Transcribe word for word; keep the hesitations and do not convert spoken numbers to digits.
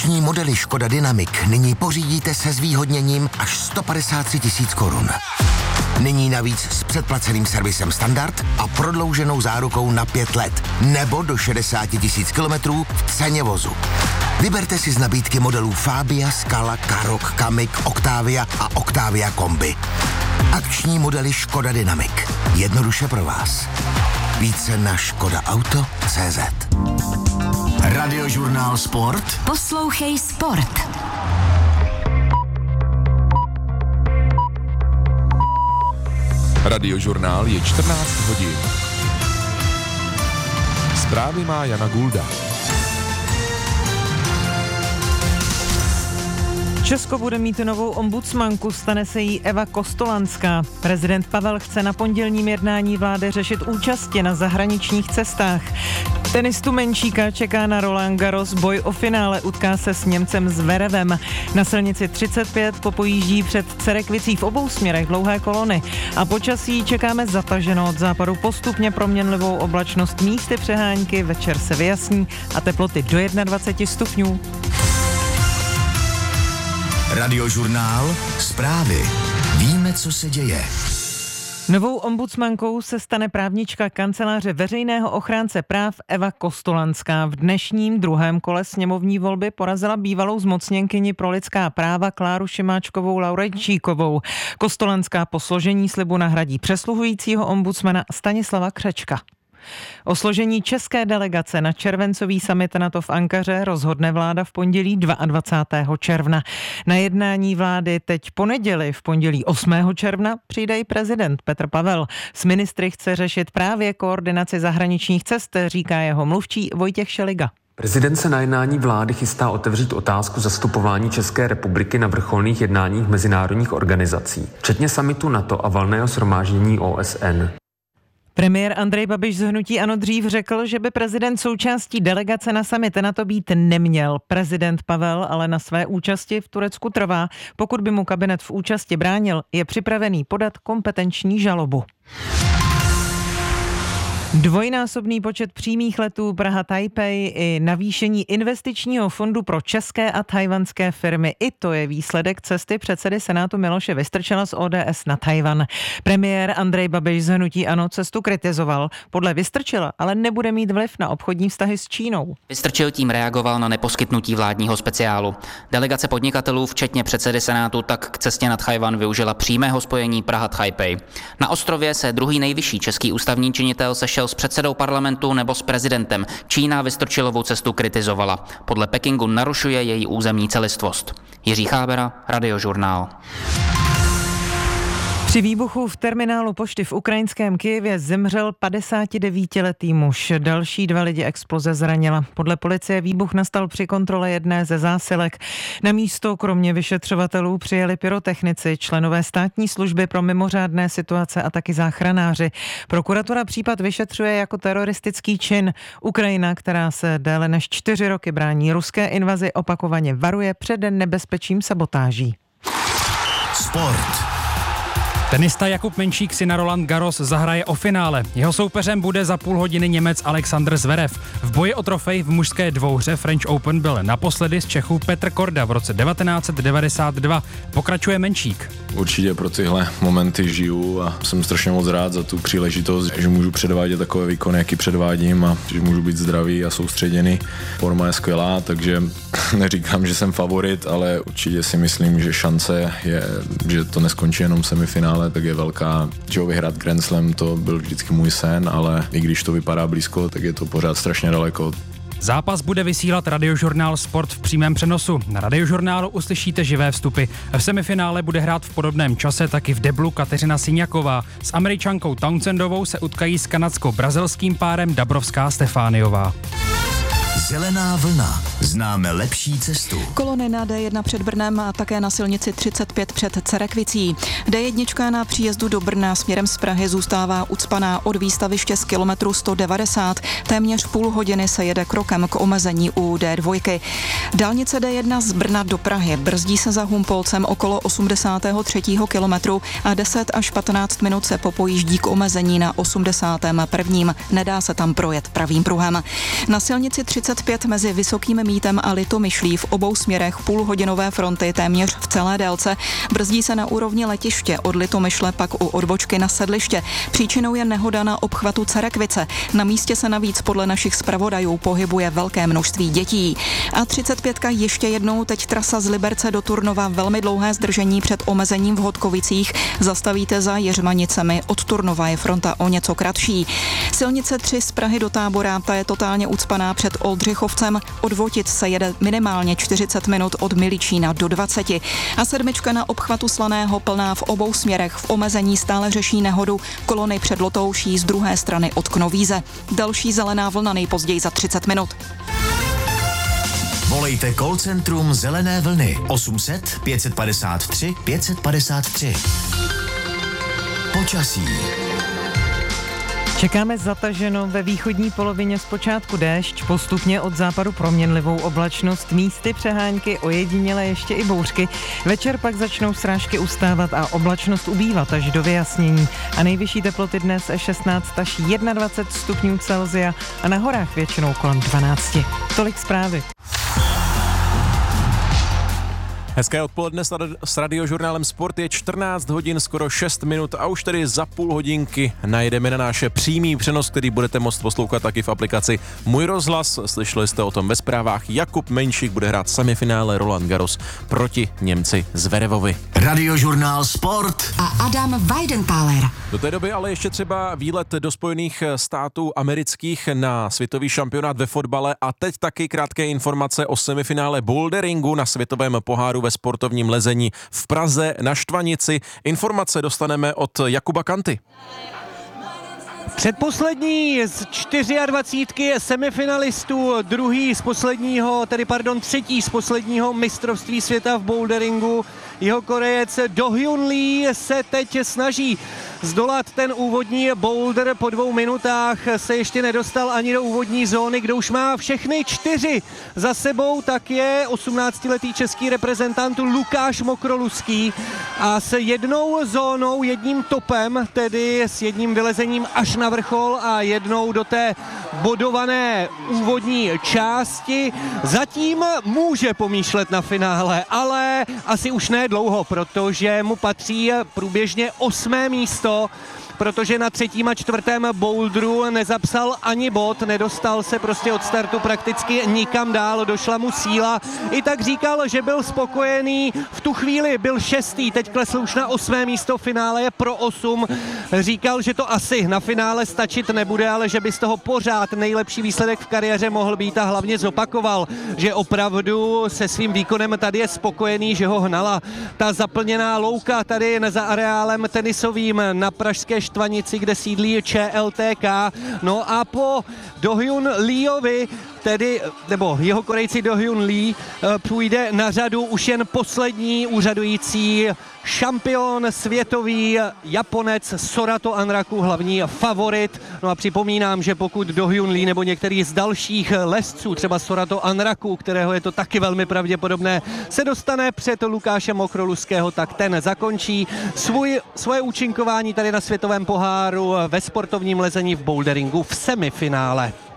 Akční modely Škoda Dynamic nyní pořídíte se zvýhodněním až sto padesát tři tisíc korun. Nyní navíc s předplaceným servisem standard a prodlouženou zárukou na pět let nebo do šedesát tisíc kilometrů v ceně vozu. Vyberte si z nabídky modelů Fabia, Scala, Karoq, Kamiq, Octavia a Octavia Kombi. Akční modely Škoda Dynamic. Jednoduše pro vás. Více na škoda auto tečka cé zet. Radiožurnál Sport. Poslouchej Sport. Radiožurnál je čtrnáct hodin. Zprávy má Jana Gulda. Česko bude mít novou ombudsmanku, stane se jí Eva Kostolanská. Prezident Pavel chce na pondělním jednání vlády řešit účasti na zahraničních cestách. Tenistu Menčíka čeká na Roland Garros boj o finále, utká se s Němcem Zverevem. Na silnici třicet pět popojíždí před Cerekvicí v obou směrech dlouhé kolony. A počasí čekáme zataženo od západu postupně proměnlivou oblačnost, místy přehánky, večer se vyjasní a teploty do dvacet jedna stupňů. Radiožurnál Zprávy. Víme, co se děje. Novou ombudsmankou se stane právnička kanceláře veřejného ochránce práv Eva Kostolanská. V dnešním druhém kole sněmovní volby porazila bývalou zmocněnkyni pro lidská práva Kláru Šimáčkovou Laurenčíkovou. Kostolanská po složení slibu nahradí přesluhujícího ombudsmana Stanislava Křečka. O složení české delegace na červencový summit NATO v Ankaře rozhodne vláda v pondělí dvacátého druhého června. Na jednání vlády teď po neděli v pondělí osmého června přijde i prezident Petr Pavel. S ministry chce řešit právě koordinaci zahraničních cest, říká jeho mluvčí Vojtěch Šeliga. Prezident se na jednání vlády chystá otevřít otázku zastupování České republiky na vrcholných jednáních mezinárodních organizací, včetně summitu NATO a valného shromáždění O S N. Premiér Andrej Babiš z hnutí ANO dřív řekl, že by prezident součástí delegace na summit NATO být neměl. Prezident Pavel ale na své účasti v Turecku trvá. Pokud by mu kabinet v účasti bránil, je připravený podat kompetenční žalobu. Dvojnásobný počet přímých letů Praha-Taipei i navýšení investičního fondu pro české a tajvanské firmy. I to je výsledek cesty předsedy Senátu Miloše Vystrčila z O D S na Tajvan. Premiér Andrej Babiš z hnutí ANO cestu kritizoval. Podle Vystrčila ale nebude mít vliv na obchodní vztahy s Čínou. Vystrčil tím reagoval na neposkytnutí vládního speciálu. Delegace podnikatelů, včetně předsedy Senátu, tak k cestě na Tajvan využila přímého spojení Praha-Taipei. Na ostrově se druhý nejvyšší český ústavní činitel sešel s předsedou parlamentu nebo s prezidentem. Čína Vystrčilovou cestu kritizovala. Podle Pekingu narušuje její územní celistvost. Jiří Chábera, Radiožurnál. Při výbuchu v terminálu pošty v ukrajinském Kyjevě zemřel padesátidevítiletý muž. Další dva lidi exploze zranila. Podle policie výbuch nastal při kontrole jedné ze zásilek. Na místo kromě vyšetřovatelů přijeli pyrotechnici, členové státní služby pro mimořádné situace a taky záchranáři. Prokuratura případ vyšetřuje jako teroristický čin. Ukrajina, která se déle než čtyři roky brání ruské invazi, opakovaně varuje před nebezpečím sabotáží. Sport. Tenista Jakub Menčík si na Roland Garros zahraje o finále. Jeho soupeřem bude za půl hodiny Němec Alexander Zverev. V boji o trofej v mužské dvouhře French Open byl naposledy z Čechů Petr Korda v roce devatenáct set devadesát dva. Pokračuje Menčík. Určitě pro tyhle momenty žiju a jsem strašně moc rád za tu příležitost, že můžu předvádět takové výkony, jaký předvádím a že můžu být zdravý a soustředěný. Forma je skvělá, takže neříkám, že jsem favorit, ale určitě si myslím, že šance je, že to neskončí jenom semifinále, tak je velká. Že vyhrát Grand Slam, to byl vždycky můj sen, ale i když to vypadá blízko, tak je to pořád strašně daleko. Zápas bude vysílat Radiožurnál Sport v přímém přenosu. Na Radiožurnálu uslyšíte živé vstupy. V semifinále bude hrát v podobném čase taky v deblu Kateřina Syňaková. S Američankou Townsendovou se utkají s kanadsko-brazilským párem Dabrovská Stefániová. Zelená vlna. Známe lepší cestu. Kolony na D jedna před Brnem a také na silnici třicet pět před Cerekvicí. D jedna na příjezdu do Brna směrem z Prahy zůstává ucpaná od výstaviště z kilometru sto devadesát. Téměř půl hodiny se jede krokem k omezení u D dva. Dálnice D jedna z Brna do Prahy brzdí se za Humpolcem okolo osmdesátého třetího kilometru a deset až patnáct minut se popojíždí k omezení na osmdesátém prvním. Nedá se tam projet pravým pruhem. Na silnici třicet třicet pět mezi Vysokým Mítem a Litomyšlí v obou směrech půlhodinové fronty téměř v celé délce. Brzdí se na úrovni letiště, od Litomyšle pak u odbočky na sedliště. Příčinou je nehoda na obchvatu Cerekvice. Na místě se navíc podle našich zpravodajů pohybuje velké množství dětí. A třicet pět ještě jednou, teď trasa z Liberce do Turnova, velmi dlouhé zdržení před omezením v Hodkovicích. Zastavíte za Jeřmanicemi, od Turnova je fronta o něco kratší. Silnice tři z Prahy do Tábora, ta je totálně ucpaná před Oldřichovcem. Od Votic se jede minimálně čtyřicet minut, od Miličína do dvacet. A sedmička na obchvatu Slaného plná v obou směrech, v omezení stále řeší nehodu, kolony před Lotouší z druhé strany od Knovíze. Další zelená vlna nejpozději za třicet minut. Volejte call centrum Zelené vlny osm set pět padesát tři pět padesát tři. Počasí. Čekáme zataženo, ve východní polovině zpočátku déšť, postupně od západu proměnlivou oblačnost, místy přehánky, ojediněle ještě i bouřky. Večer pak začnou srážky ustávat a oblačnost ubývat až do vyjasnění. A nejvyšší teploty dnes šestnáct až dvacet jedna stupňů Celsia a na horách většinou kolem dvanáct. Tolik zprávy. Hezké odpoledne s Radiožurnálem Sport, je čtrnáct hodin, skoro šest minut a už tedy za půl hodinky najedeme na náš přímý přenos, který budete moct poslouchat taky v aplikaci Můj rozhlas. Slyšeli jste o tom ve zprávách. Jakub Menšík bude hrát semifinále Roland Garros proti Němci Zverevovi. Radiožurnál Sport a Adam Weidenpaler. Do té doby ale ještě třeba výlet do Spojených států amerických na světový šampionát ve fotbale a teď taky krátké informace o semifinále boulderingu na světovém poháru ve sportovním lezení v Praze na Štvanici. Informace dostaneme od Jakuba Kanty. Předposlední z dvacítky semifinalistů, druhý z posledního, tedy pardon, třetí z posledního mistrovství světa v boulderingu. Jeho Korejec Do Hyun Lee se teď snaží zdolat ten úvodní boulder. Po dvou minutách se ještě nedostal ani do úvodní zóny, kde už má všechny čtyři za sebou, tak je osmnáctiletý český reprezentant Lukáš Mokroluský a s jednou zónou, jedním topem, tedy s jedním vylezením až na vrchol a jednou do té bodované úvodní části. Zatím může pomýšlet na finále, ale asi už ne dlouho, protože mu patří průběžně osmé místo, protože na třetím a čtvrtém boulderu nezapsal ani bod, nedostal se prostě od startu prakticky nikam dál, došla mu síla. I tak říkal, že byl spokojený, v tu chvíli byl šestý, teď klesl už na osmé místo, finále je pro osm. Říkal, že to asi na finále stačit nebude, ale že by z toho pořád nejlepší výsledek v kariéře mohl být a hlavně zopakoval, že opravdu se svým výkonem tady je spokojený, že ho hnala ta zaplněná louka tady za areálem tenisovým na pražské Štvanici, kde sídlí Č L T K. No a po Do Hyun Leeovi, tedy, nebo jeho Korejci Do Hyun Lee, půjde na řadu už jen poslední úřadující šampion světový Japonec Sorato Anraku, hlavní favorit. No a připomínám, že pokud Do Hyun Lee nebo některý z dalších lezců, třeba Sorato Anraku, kterého je to taky velmi pravděpodobné, se dostane před Lukášem Mokroluského, tak ten zakončí svůj, svoje účinkování tady na světovém poháru ve sportovním lezení v boulderingu v semifinále.